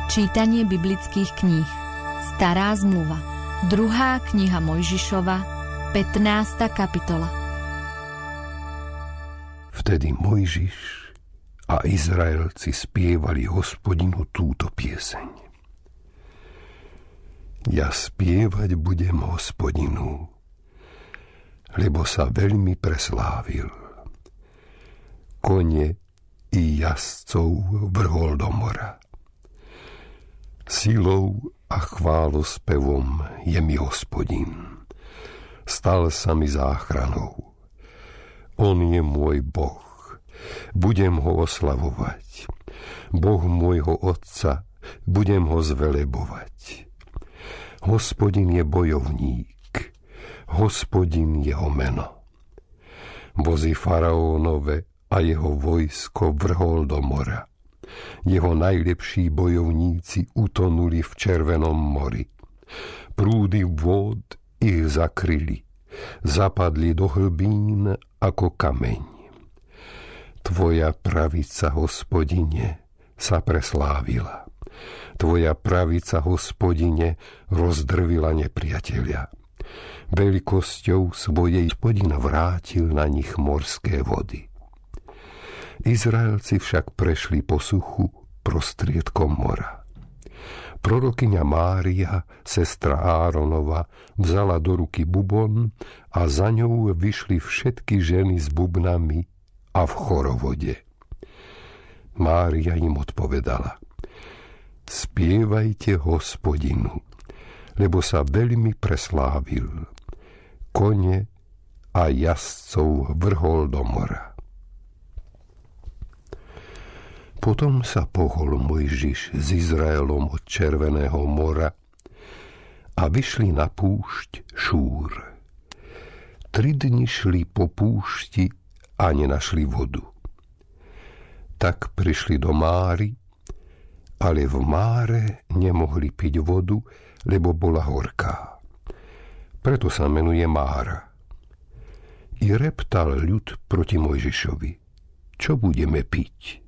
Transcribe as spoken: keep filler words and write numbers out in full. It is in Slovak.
Čítanie biblických kníh. Stará zmluva. Druhá kniha Mojžišova, pätnásta kapitola. Vtedy Mojžiš a Izraelci spievali Hospodinu túto pieseň. Ja spievať budem Hospodinu, lebo sa veľmi preslávil. Kone i jazdcov vrhol do mora. Silou a chválospevom je mi Hospodin. Stal sa mi záchranou. On je môj Boh. Budem ho oslavovať. Boh môjho otca, budem ho zvelebovať. Hospodin je bojovník. Hospodin jeho meno. Vozy faraónove a jeho vojsko vrhol do mora. Jeho najlepší bojovníci utonuli v Červenom mori. Prúdy vôd ich zakryli. Zapadli do hlbín ako kameň. Tvoja pravica, Hospodine, sa preslávila. Tvoja pravica, Hospodine, rozdrvila nepriateľa. Veľkosťou svojej Hospodin vrátil na nich morské vody. Izraelci však prešli po suchu prostriedkom mora. Prorokyňa Mária, sestra Áronova, vzala do ruky bubon a za ňou vyšli všetky ženy s bubnami a v chorovode. Mária im odpovedala: Spievajte Hospodinu, lebo sa veľmi preslávil. Kone a jazdcov vrhol do mora. Potom sa pohol Mojžiš s Izraelom od Červeného mora a vyšli na púšť Šúr. Tri dni šli po púšti a nenašli vodu. Tak prišli do Máry, ale v Máre nemohli piť vodu, lebo bola horká. Preto sa menuje Mára. I reptal ľud proti Mojžišovi: Čo budeme piť?